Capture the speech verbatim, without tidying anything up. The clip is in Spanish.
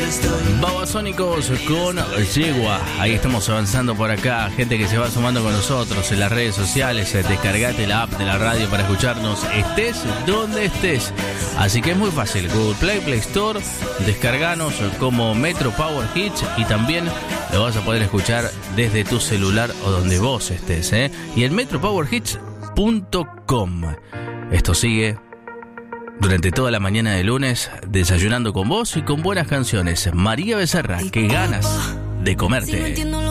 Babasónicos con Yegua. Ahí estamos avanzando por acá. Gente que se va sumando con nosotros en las redes sociales. Descargate la app de la radio para escucharnos estés donde estés. Así que es muy fácil. Google Play, Play Store. Descarganos como Metro Power Hits. Y también lo vas a poder escuchar desde tu celular o donde vos estés, ¿eh? Y en metro power hits punto com. Esto sigue durante toda la mañana de lunes, desayunando con vos y con buenas canciones. María Becerra, qué ganas de comerte.